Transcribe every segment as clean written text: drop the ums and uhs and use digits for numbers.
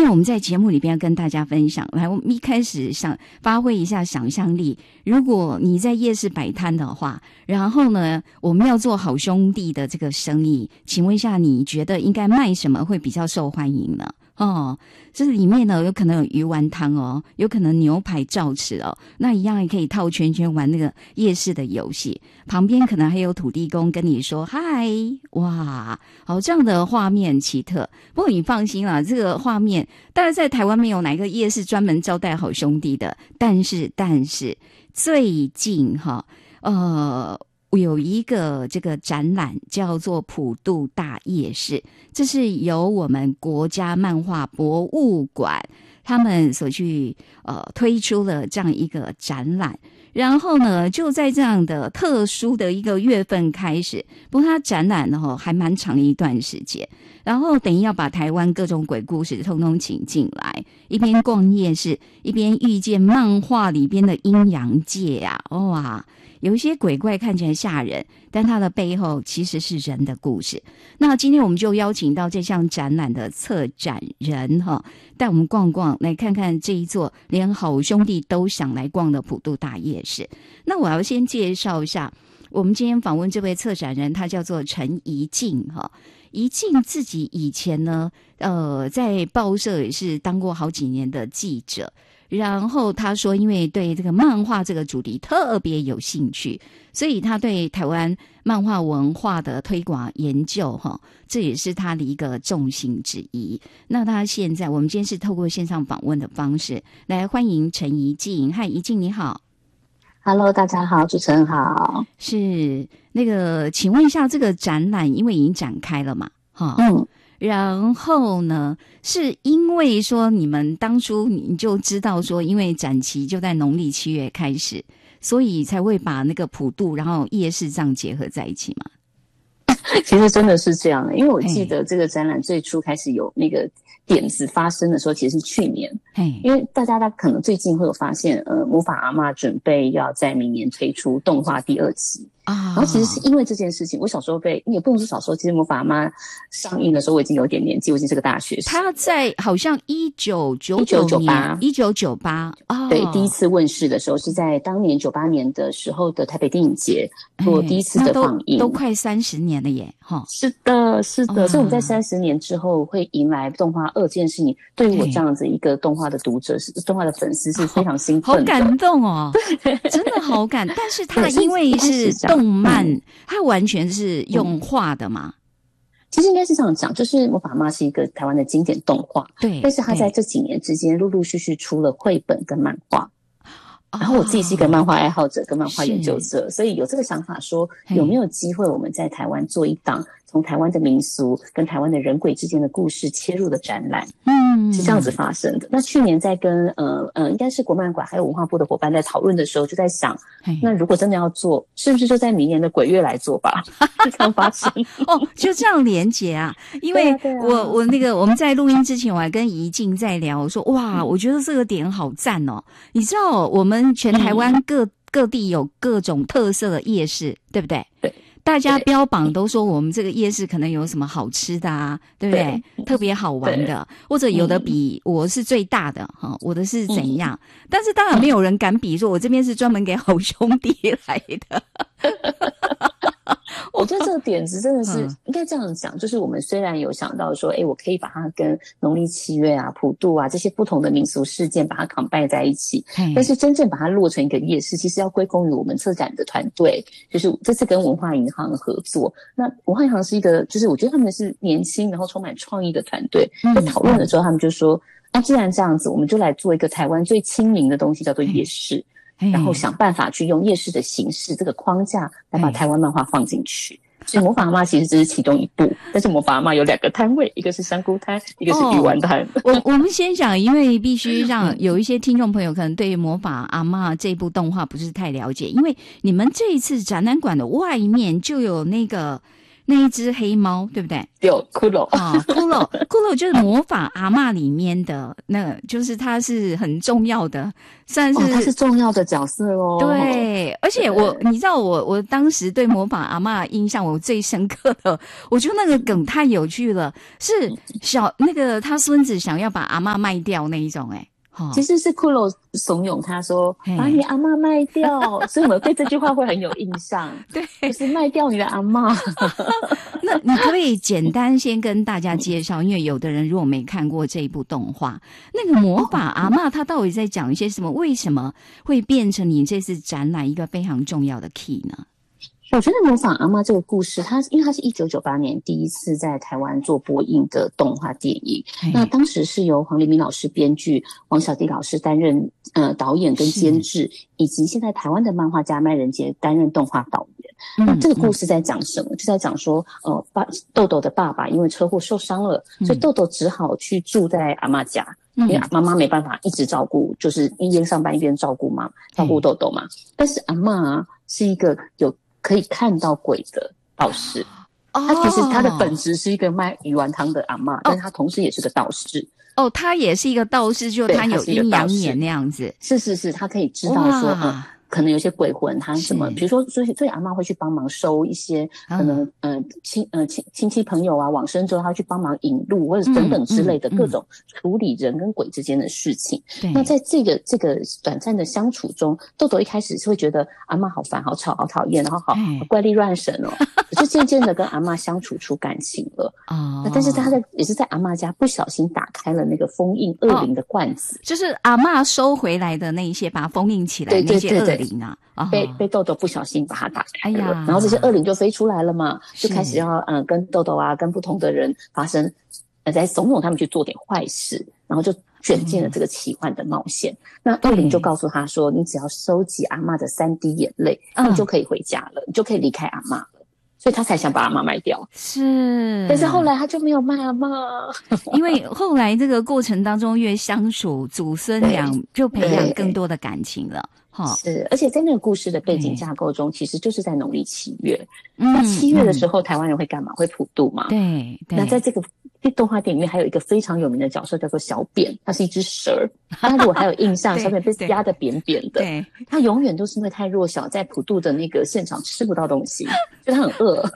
天我们在节目里边要跟大家分享，来，我们一开始想发挥一下想象力，如果你在夜市摆摊的话，然后呢，我们要做好兄弟的这个生意，请问一下，你觉得应该卖什么会比较受欢迎呢？这里面呢有可能有鱼丸汤哦，有可能牛排照吃哦，那一样也可以套圈圈玩那个夜市的游戏，旁边可能还有土地公跟你说嗨，哇，好，这样的画面奇特。不过你放心啦，这个画面当然在台湾没有哪个夜市专门招待好兄弟的，但是最近有一个这个展览叫做普渡大夜市，这是由我们国家漫画博物馆他们所去推出了这样一个展览，然后呢就在这样的特殊的一个月份开始，不过它展览还蛮长一段时间，然后等于要把台湾各种鬼故事通通请进来，一边逛夜市一边遇见漫画里边的阴阳界啊，哇，有一些鬼怪看起来吓人，但它的背后其实是人的故事。那今天我们就邀请到这项展览的策展人带我们逛逛，来看看这一座连好兄弟都想来逛的普渡大夜市。那我要先介绍一下我们今天访问这位策展人，他叫做陈怡静怡静自己以前呢在报社也是当过好几年的记者，然后他说因为对这个漫画这个主题特别有兴趣，所以他对台湾漫画文化的推广研究这也是他的一个重心之一。那他现在我们今天是透过线上访问的方式来欢迎陈怡静。嗨，怡静你好。 Hello， 大家好，主持人好。 是那个，请问一下，这个展览因为已经展开了嘛？然后呢，是因为说你们当初你就知道说，因为展期就在农历7月开始，所以才会把那个普渡然后夜市这样结合在一起嘛？ 其实真的是这样的，因为我记得这个展览最初开始有那个点子发生的时候，其实是去年。因为大家可能最近会有发现，魔法阿嬷准备要在明年推出动画第2期。然后其实是因为这件事情，我小时候也不能说小时候，其实魔法阿嬷上映的时候我已经有点年纪，我已经是个大学生。 他在好像1998年1998 对，第一次问世的时候是在当年98年的时候的台北电影节做第一次的放映。 都快30年了耶。 是的，所以我们在30年之后会迎来动画2这件事情，对于我这样子一个动画的读者，动画的粉丝是非常兴奋的。 好感动哦，真的好感。但是他因为是动漫，他完全是用画的嘛。 其实应该是这样讲，就是魔法阿嬷是一个台湾的经典动画， 对， 但是他在这几年之间陆陆续续出了绘本跟漫画。然后我自己是一个漫画爱好者跟漫画研究者，所以有这个想法说，有没有机会我们在台湾做一档从台湾的民俗跟台湾的人鬼之间的故事切入的展览。是这样子发生的。那去年在跟应该是国漫馆还有文化部的伙伴在讨论的时候，就在想，那如果真的要做，是不是就在明年的鬼月来做吧？是这样发生就这样连结啊。因为我那个我们在录音之前我还跟怡静在聊，我说哇，我觉得这个点好赞哦。你知道我们全台湾各地有各种特色的夜市，对不对？ 对， 大家标榜都说我们这个夜市可能有什么好吃的啊，对不对？特别好玩的，或者有的比我是最大的我的是怎样？但是当然没有人敢比说我这边是专门给好兄弟来的。 我觉得这个点子真的是应该这样讲，就是我们虽然有想到说我可以把它跟农历7月啊、普渡啊这些不同的民俗事件把它 combine 在一起，但是真正把它落成一个夜市，其实要归功于我们策展的团队，就是这次跟文化银行合作。那文化银行是一个就是我觉得他们是年轻然后充满创意的团队，在讨论的时候他们就说既然这样子，我们就来做一个台湾最亲民的东西，叫做夜市，然后想办法去用夜市的形式这个框架来把台湾漫画放进去。所以魔法阿嬷其实只是其中一步，但是魔法阿嬷有2个摊位，一个是香菇摊，一个是鱼丸摊。 我们先讲，因为必须让有一些听众朋友可能对魔法阿嬷这部动画不是太了解，因为你们这一次展览馆的外面就有那个那一只黑猫，对不对？ 对，骷髅骷髅就是魔法阿嬷里面的那，就是它是很重要的，算是它是重要的角色哦。 对，而且你知道我当时对魔法阿嬷印象我最深刻的，我觉得那个梗太有趣了，是那个他孙子想要把阿嬷卖掉那一种其实是骷髅怂恿他说把你阿嬷卖掉，所以我们对这句话会很有印象。 对， 就是卖掉你的阿嬷。 那你可不可以简单先跟大家介绍，因为有的人如果没看过这一部动画，那个魔法阿嬷她到底在讲一些什么？为什么会变成你这次展览一个非常重要的 key 呢？ 我觉得魔法阿嬷这个故事，因为它是1998年第一次在台湾做播映的动画电影，那当时是由黄黎明老师编剧，王小弟老师担任导演跟监制，以及现在台湾的漫画家麦仁杰担任动画导演。那这个故事在讲什么？就在讲说豆豆的爸爸因为车祸受伤了，所以豆豆只好去住在阿嬷家，因为妈妈没办法一直照顾，就是一边上班一边照顾豆豆嘛。但是阿嬷是一个可以看到鬼的道士，他其实他的本质是一个卖鱼丸汤的阿嬷，但是他同时也是个道士。 他也是一个道士，就他有阴阳眼那样子。 是，他可以知道说可能有些鬼魂他什么，比如说所以阿嬷会去帮忙收一些可能亲戚朋友啊往生之后，他会去帮忙引路或者等等之类的各种处理人跟鬼之间的事情。那在这个短暂的相处中，豆豆一开始是会觉得阿嬷好烦好吵好讨厌，然后好怪力乱神哦，可是渐渐的跟阿嬷相处出感情了。但是他也是在阿嬷家不小心打开了那个封印恶灵的罐子， 就是阿嬷收回来的那一些把它封印起来那些恶灵啊。 被豆豆不小心把它打开了，然后这些恶灵就飞出来了嘛，就开始要跟豆豆啊跟不同的人发生在怂恿他们去做点坏事，然后就卷进了这个奇幻的冒险。那恶灵就告诉他说，你只要收集阿嬷的3滴眼泪，你就可以回家了，你就可以离开阿嬷了。所以他才想把阿嬷卖掉。 是， 但是后来他就没有卖阿嬷， 因为后来这个过程当中越相处，祖孙俩就培养更多的感情了。 是，而且在那个故事的背景架构中，其实就是在农历7月。那7月的时候，台湾人会干嘛？会普渡嘛？ 对。 那在这个动画电影里面，还有一个非常有名的角色叫做小扁，它是一只蛇。大家如果还有印象，小扁被压得扁扁的，对，他永远都是因为太弱小，在普渡的那个现场吃不到东西，所以他很饿。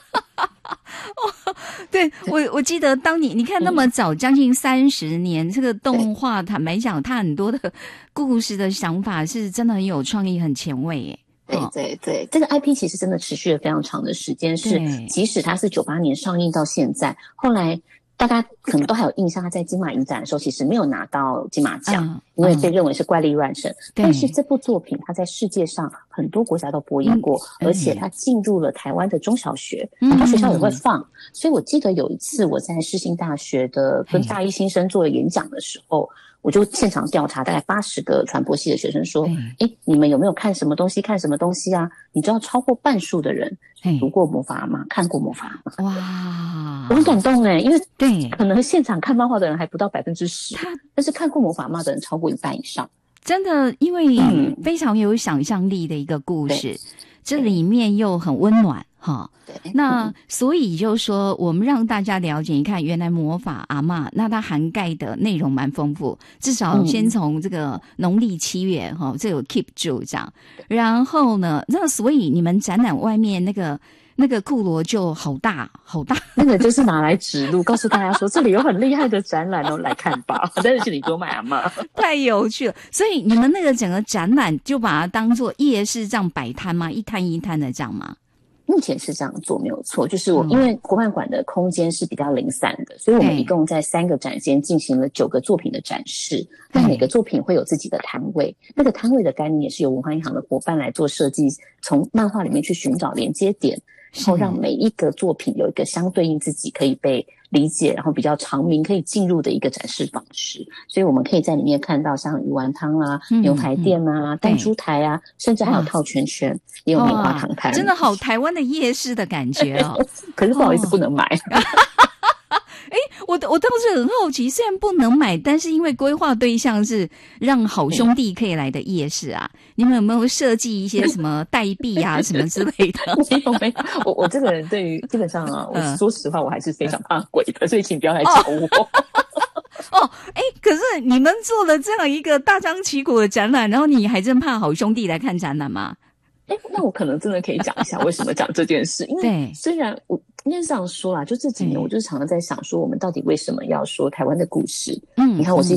对，我记得当你看那么早，将近30年，这个动画坦白讲，它很多的故事的想法是真的很有创意，很前卫耶。 对，这个 IP 其实真的持续了非常长的时间，是即使它是98年上映到现在，后来大家可能都还有印象，他在金马影展的时候其实没有拿到金马奖，因为被认为是怪力乱神。但是这部作品它在世界上很多国家都播映过，而且它进入了台湾的中小学，很多学校也会放。所以我记得有一次我在世新大学的跟大一新生做演讲的时候，我就现场调查大概80个传播系的学生说，你们有没有看什么东西啊？你知道超过半数的人读过魔法吗？看过魔法吗？ 哇， 我很感动因为可能现场看漫画的人还不到10%，但是看过魔法妈的人超过1半以上。 真的，因为非常有想象力的一个故事，这里面又很温暖那所以就是说我们让大家了解，你看原来魔法阿嬷那它涵盖的内容蛮丰富，至少先从这个农历7月这个 keep 住这样，然后呢那所以你们展览外面那个骷髅就好大， 那个就是拿来指路告诉大家说这里有很厉害的展览来看吧，但是你多买阿嬷太有趣了。所以你们那个整个展览就把它当作夜市这样摆摊吗？一摊一摊的这样吗？ 目前是这样做没有错，就是因为国漫馆的空间是比较零散的，所以我们一共在3个展间进行了9个作品的展示，那每个作品会有自己的摊位，那个摊位的概念也是由文化银行的伙伴来做设计，从漫画里面去寻找连接点，然后让每一个作品有一个相对应自己可以被理解，然后比较常民可以进入的一个展示方式。所以我们可以在里面看到像鱼丸汤啊、牛排店啊、弹珠台啊，甚至还有套圈圈，也有棉花糖摊， 真的好台湾的夜市的感觉哦。 可是不好意思不能买我倒是很好奇，虽然不能买，但是因为规划对象是让好兄弟可以来的夜市啊，你们有没有设计一些什么代币啊什么之类的？ 没有，我这个人对于基本上啊，我说实话，我还是非常怕鬼的，所以请不要来找我。 可是你们做了这样一个大张旗鼓的展览，然后你还真怕好兄弟来看展览吗？ 那我可能真的可以讲一下为什么讲这件事，因为虽然我应该是这样说啦，就这几年我就是常常在想说，我们到底为什么要说台湾的故事？你看我是